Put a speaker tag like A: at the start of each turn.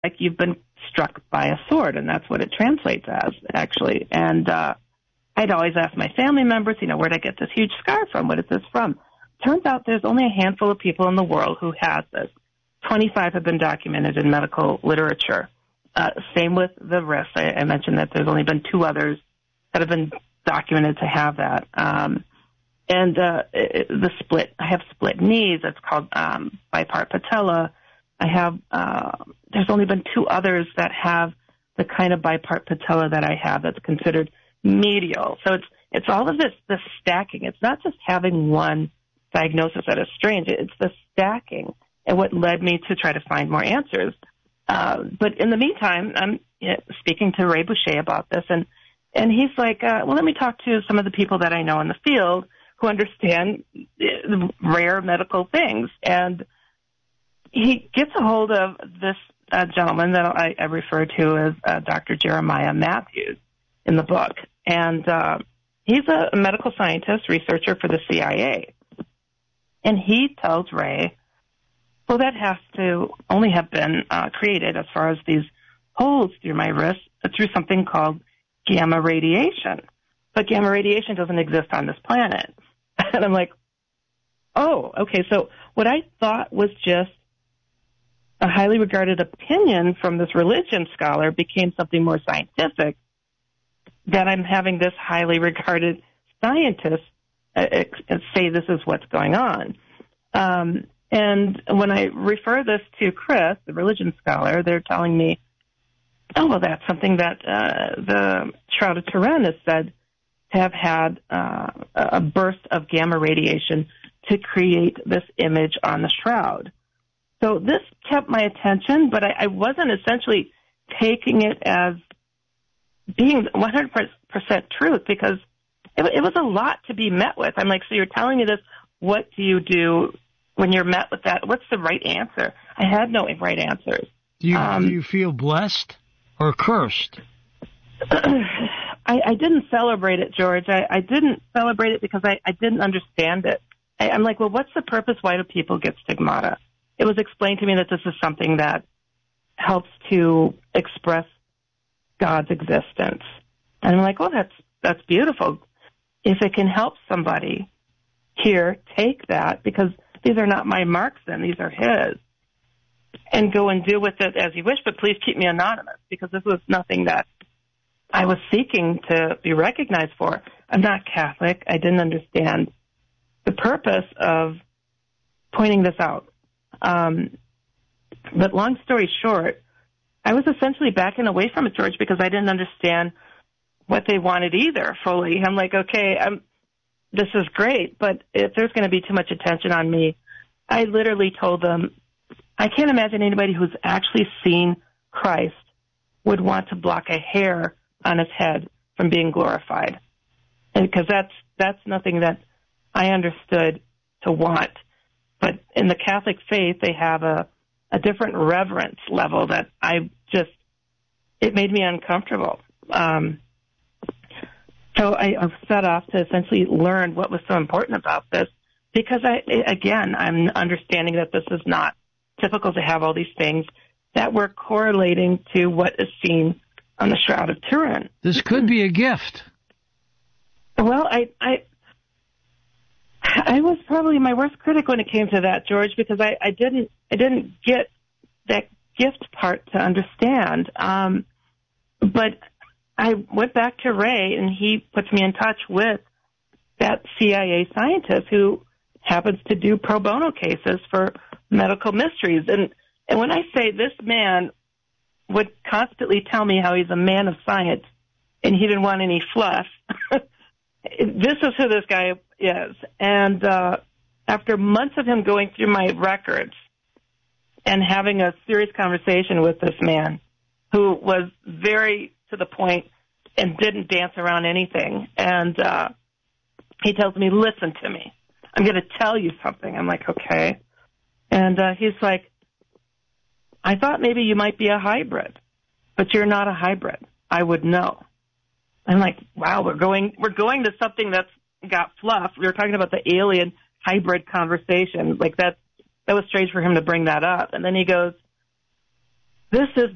A: like you've been struck by a sword, and that's what it translates as, actually. And I'd always ask my family members, where'd I get this huge scar from? What is this from? Turns out there's only a handful of people in the world who has this. 25 have been documented in medical literature. Same with the wrist. I mentioned that there's only been 2 others that have been documented to have that. The split, I have split knees. That's called bipart patella. I have, there's only been 2 others that have the kind of bipart patella that I have that's considered medial. So it's all of this stacking. It's not just having one diagnosis that is strange. It's the stacking and what led me to try to find more answers. But in the meantime, I'm speaking to Ray Boucher about this, and he's like, well, let me talk to some of the people that I know in the field who understand rare medical things. And he gets a hold of this gentleman that I refer to as Dr. Jeremiah Matthews in the book. And he's a medical scientist, researcher for the CIA. And he tells Ray, well, that has to only have been created as far as these holes through my wrist through something called gamma radiation. But gamma radiation doesn't exist on this planet. And I'm like, oh, okay. So what I thought was just a highly regarded opinion from this religion scholar became something more scientific, that I'm having this highly regarded scientist say this is what's going on. And when I refer this to Chris, the religion scholar, they're telling me, oh, well, that's something that the Shroud of Turin is said to have had a burst of gamma radiation to create this image on the shroud. So this kept my attention, but I wasn't essentially taking it as being 100% truth, because it was a lot to be met with. I'm like, so you're telling me this, what do you do when you're met with that? What's the right answer? I had no right answers.
B: Do you feel blessed or cursed?
A: I didn't celebrate it, George. I didn't celebrate it because I didn't understand it. I'm like, well, what's the purpose? Why do people get stigmata? It was explained to me that this is something that helps to express God's existence. And I'm like, well, that's beautiful. If it can help somebody here, take that, because these are not my marks then, these are his, and go and do with it as you wish, but please keep me anonymous, because this was nothing that I was seeking to be recognized for. I'm not Catholic. I didn't understand the purpose of pointing this out. But long story short, I was essentially backing away from it, George, because I didn't understand what they wanted either fully. I'm like, okay, this is great, but if there's going to be too much attention on me, I literally told them, I can't imagine anybody who's actually seen Christ would want to block a hair on his head from being glorified. And because that's nothing that I understood to want. But in the Catholic faith, they have a different reverence level that it made me uncomfortable. So I set off to essentially learn what was so important about this, because I'm understanding that this is not typical to have all these things that were correlating to what is seen on the Shroud of Turin.
B: This could be a gift.
A: Well, I was probably my worst critic when it came to that, George, because I didn't get that gift part to understand. But I went back to Ray, and he puts me in touch with that CIA scientist who happens to do pro bono cases for medical mysteries. And when I say this man would constantly tell me how he's a man of science and he didn't want any fluff, this is who this guy is. And after months of him going through my records and having a serious conversation with this man, who was very to the point and didn't dance around anything, and he tells me, listen to me, I'm going to tell you something. I'm like, okay. And he's like, I thought maybe you might be a hybrid, but you're not a hybrid. I would know. I'm like, wow, we're going to something that's got fluff. We were talking about the alien hybrid conversation. Like that was strange for him to bring that up. And then he goes, this is